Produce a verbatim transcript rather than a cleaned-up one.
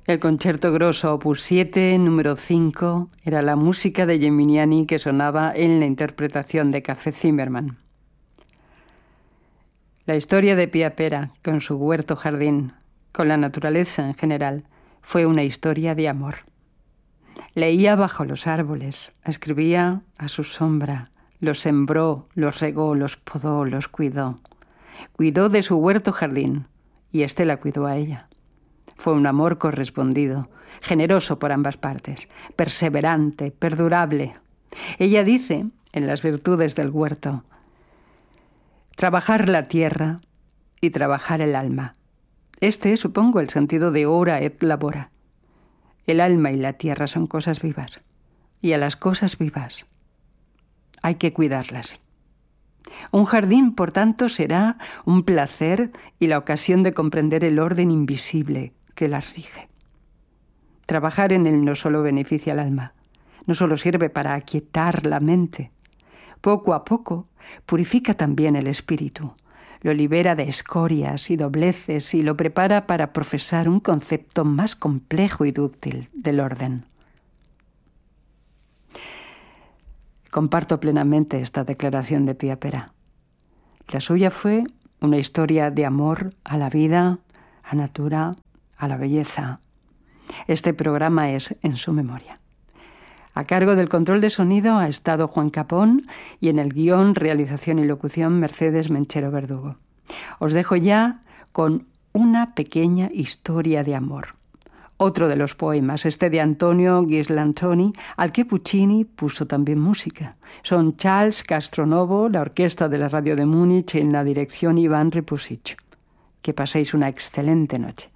El Concerto Grosso opus siete, número cinco, era la música de Geminiani que sonaba en la interpretación de Café Zimmermann. La historia de Pía Pera, con su huerto jardín, con la naturaleza en general, fue una historia de amor. Leía bajo los árboles, escribía a su sombra, los sembró, los regó, los podó, los cuidó. Cuidó de su huerto jardín y éste la cuidó a ella. Fue un amor correspondido, generoso por ambas partes, perseverante, perdurable. Ella dice, en las virtudes del huerto, trabajar la tierra y trabajar el alma. Este es, supongo, el sentido de ora et labora. El alma y la tierra son cosas vivas, y a las cosas vivas hay que cuidarlas. Un jardín, por tanto, será un placer y la ocasión de comprender el orden invisible que las rige. Trabajar en él no solo beneficia al alma, no solo sirve para aquietar la mente. Poco a poco purifica también el espíritu, lo libera de escorias y dobleces y lo prepara para profesar un concepto más complejo y dúctil del orden. Comparto plenamente esta declaración de Pía Pera. La suya fue una historia de amor a la vida, a natura, a la belleza. Este programa es en su memoria. A cargo del control de sonido ha estado Juan Capón y en el guión, realización y locución Mercedes Menchero Verdugo. Os dejo ya con una pequeña historia de amor. Otro de los poemas, este de Antonio Ghislantoni, al que Puccini puso también música. Son Charles Castronovo, la orquesta de la radio de Múnich, en la dirección Iván Repusic. Que paséis una excelente noche.